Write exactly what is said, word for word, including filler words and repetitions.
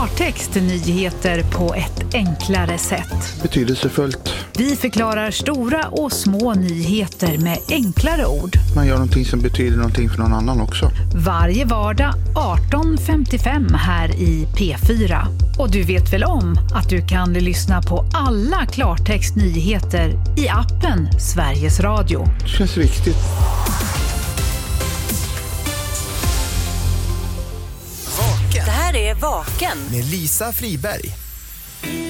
klartext nyheter på ett enklare sätt. Betydelsefullt. Vi förklarar stora och små nyheter med enklare ord. Man gör någonting som betyder någonting för någon annan också. Varje vardag arton femtiofem här i P fyra. Och du vet väl om att du kan lyssna på alla klartext nyheter i appen Sveriges Radio. Det känns viktigt. Det här är Vaken med Lisa Friberg.